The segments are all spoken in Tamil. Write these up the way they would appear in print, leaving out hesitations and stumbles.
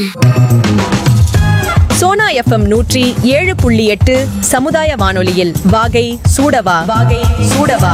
சோனா எஃப்எம் 107.8 சமுதாய வானொலியில் வாகை சூடவா.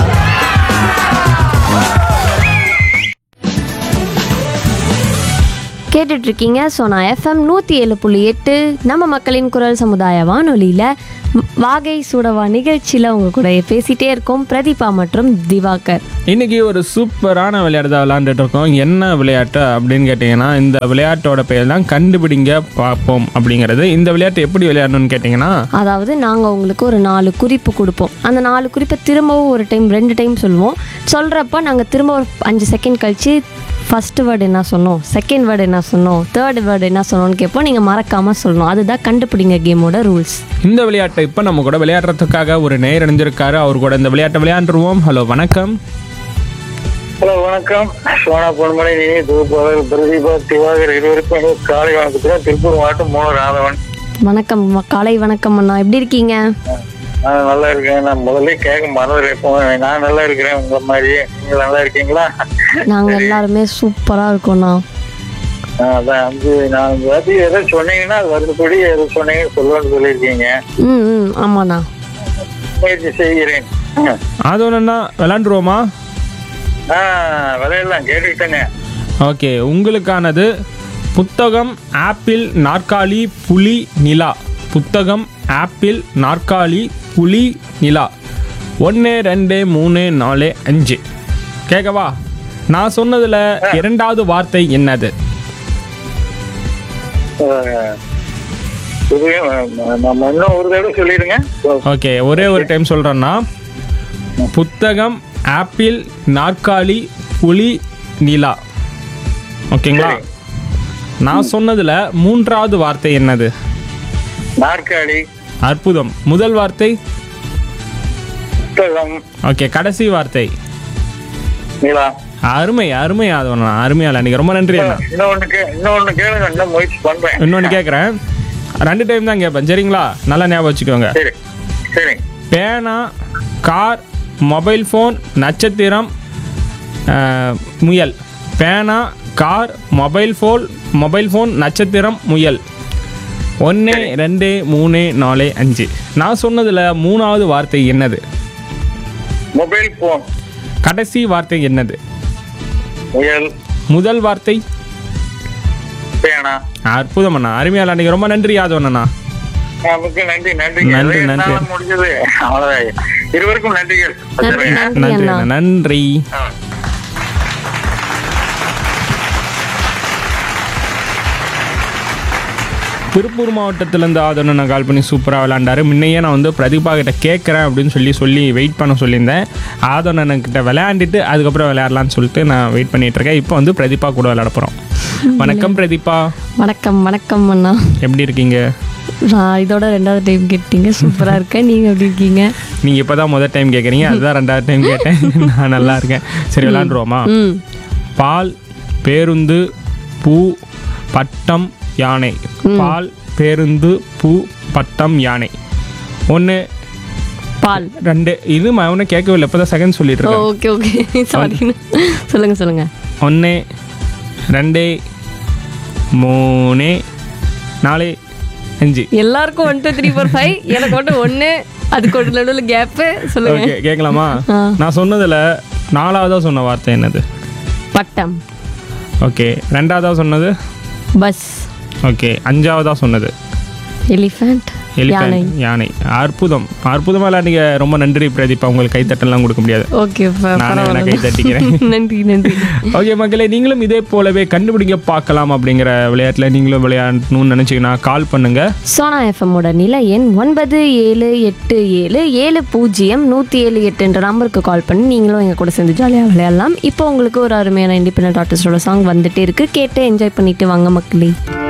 கேட்டுட்டு இருக்கீங்க சோனா எஃப்எம் 107.8 நம்ம மக்களின் குரல் சமுதாய வானொலியில் வாகை சூடவா நிகழ்ச்சியில் உங்க கூட பேசிகிட்டே இருக்கோம் பிரதீபா மற்றும் திவாகர். இன்றைக்கி ஒரு சூப்பரான விளையாட்டு தான் விளையாண்டுட்டு இருக்கோம். என்ன விளையாட்டு அப்படின்னு கேட்டிங்கன்னா, இந்த விளையாட்டோட பெயர் தான் கண்டுபிடிங்க பார்ப்போம் அப்படிங்கிறது. இந்த விளையாட்டு எப்படி விளையாடணும்னு கேட்டிங்கன்னா, அதாவது நாங்கள் உங்களுக்கு ஒரு 4 குறிப்பு கொடுப்போம். அந்த 4 குறிப்பை திரும்பவும் ஒரு டைம் 2 டைம் சொல்லுவோம். சொல்கிறப்ப நாங்கள் திரும்ப ஒரு 5 செகண்ட் கழித்து ஃபஸ்ட்டு வேர்டு என்ன சொன்னோம், செகண்ட் வேர்டு என்ன சொன்னோம், தேர்ட் வேர்டு என்ன சொன்னோன்னு கேட்போம். நீங்கள் மறக்காமல் சொல்லணும். அதுதான் கண்டுபிடிங்க கேமோட ரூல்ஸ். இந்த விளையாட்டை இப்போ நம்ம கூட விளையாடுறதுக்காக ஒரு நேயர் இணைஞ்சிருக்காரு. அவர் கூட இந்த விளையாட்டை விளையாண்டுருவோம். ஹலோ, வணக்கம். ஹலோ, வணக்கம். சோனா பொன்மலை தொகுப்பாளர் பிரதீபா திவாகர் இருவருக்கும் காலை வணக்கத்தில் திருப்பூர் மாவட்டம் மூல ராதவன். வணக்கம், காலை வணக்கம் அண்ணா. எப்படி இருக்கீங்க? நான் நல்லா இருக்கேன். நான் முதல்ல கேட்க மறந்துருப்பேன். நான் நல்லா இருக்கிறேன். உங்க மாதிரி நீங்க நல்லா இருக்கீங்களா? நாங்கள் எல்லாருமே சூப்பராக இருக்கோண்ணா. அதான் வந்து நான் எதை சொன்னீங்கன்னா அது வருதுபடி எதை சொன்னீங்கன்னு சொல்லுவேன்னு சொல்லியிருக்கீங்க. ஆமாண்ணா, முயற்சி செய்கிறேன். அது ஒன்றுன்னா விளையாண்டுருவோமா? விளையாடலாம், கேட்டுக்கிட்டேங்க. ஓகே, உங்களுக்கானது புத்தகம், ஆப்பிள், நாற்காலி, புலி, நிலா. புத்தகம், ஆப்பிள், நாற்காலி, புலி, நிலா. 1 2 3 4 5. கேட்கவா? நான் சொன்னதில் இரண்டாவது வார்த்தை என்னது? நம்ம இன்னும் ஒரு தடவை சொல்லிடுங்க. ஓகே, ஒரே ஒரு டைம் சொல்கிறேன்னா, புத்தகம், ஆப்பிள், நாற்காலி, புலி, நிலா. ஓகேங்களா? நான் சொன்னதில் மூன்றாவது வார்த்தை என்னது? நாற்காலி. அற்புதம். முதல் வார்த்தை? புத்தகம். ஓகே, கடைசி வார்த்தை? நிலா. அருமை அருமை. அது ஒன்று அருமையால. நீங்கள் ரொம்ப நன்றி. இன்னொன்னு கேளுங்க, இன்னும் முயற்சி பண்றேன். இன்னொன்று கேட்குறேன். 2 டைம் தான் கேட்பேன், சரிங்களா? நல்லா ஞாபகம் வச்சுக்கோங்க. சரி சரி. பேனா, கார், மொபைல் ஃபோன், நட்சத்திரம், முயல். பேனா, கார், மொபைல் ஃபோன், நட்சத்திரம், முயல். 1 2 3 4 5. நான் சொன்னதில் மூணாவது வார்த்தை என்னது? Mobile phone. கடைசி வார்த்தை என்னது? முயல். முதல் வார்த்தை? பேனா. அற்புதம் அண்ணா, அருமையால. அன்றைக்கி ரொம்ப நன்றி. யாதவ் அண்ணா. நமக்கு நன்றி. நன்றி நன்றி நன்றி. முடிஞ்சது அவ்வளோதான். இருவருக்கும் நன்றிகள். நன்றி அண்ணா, நன்றி. திருப்பூர் மாவட்டத்திலேருந்து ஆதவனை நான் கால் பண்ணி சூப்பராக விளையாண்டாரு. முன்னையே நான் வந்து பிரதீபா கிட்ட கேட்குறேன் அப்படின்னு சொல்லி வெயிட் பண்ண சொல்லியிருந்தேன். ஆதவனன்கிட்ட விளையாண்டுட்டு அதுக்கப்புறம் விளையாடலான்னு சொல்லிட்டு நான் வெயிட் பண்ணிகிட்ருக்கேன். இப்போ வந்து பிரதீபா கூட விளையாட போகிறோம். வணக்கம் பிரதீபா. வணக்கம். வணக்கம் அண்ணா. எப்படி இருக்கீங்க? நான் இதோட 2வது டைம் கேட்டீங்க. சூப்பராக இருக்கேன். நீங்கள் எப்படி இருக்கீங்க? நீங்கள் இப்போ தான் முதல் டைம் கேட்குறீங்க, அதுதான் 2வது டைம் கேட்டேன். நான் நல்லா இருக்கேன். சரி, விளையாண்டுருவோமா? பால், பேருந்து, பூ, பட்டம், யானை. பால், பேருந்து, பூ, பட்டம், யானை. 1 பால். 2. இது அவனை கேட்கவில்லை, இப்போ தான் செகண்ட் சொல்லிட்டு இருக்கேன். Okay okay, sorry. சொல்லுங்க. 1 2 3 4 5. எல்லாருக்கும் 1 2 3 4 5. எனக்கு மட்டும் 1. அதுக்கு ஒரு நடுவில் கேப்பு. சொல்லுங்க. ஓகே, கேட்கலாமா? நான் சொன்னதில் 4வதாக சொன்ன வார்த்தை என்னது? பட்டம். ஓகே. 2வதாக சொன்னது? பஸ். ஓகே. 5வதாக சொன்னது? எலிஃபண்ட். யானை. அற்புதம். அற்புதமாக. நீங்கள் ரொம்ப நன்றி பிரதீபா. உங்களுக்கு கைத்தட்டெல்லாம் கொடுக்க முடியாது. ஓகே, நானே கை தட்டிக்கிறேன். நன்றி. ஓகே மக்களே, நீங்களும் இதே போலவே கண்டுபிடிக்க பார்க்கலாம் அப்படிங்கிற விளையாட்டில் நீங்களும் விளையாடணும்னு நினச்சிங்கன்னா கால் பண்ணுங்கள். சோனா எஃப்எம்மோட நிலை எண் 9787700178 என்ற நம்பருக்கு கால் பண்ணி நீங்களும் எங்கள் கூட சேர்ந்து ஜாலியாக விளையாடலாம். இப்போ உங்களுக்கு ஒரு அருமையான இண்டிபெண்டன்ட் ஆர்டிஸ்டோட சாங் வந்துட்டே இருக்குது. கேட்டு என்ஜாய் பண்ணிட்டு வாங்க மக்களே.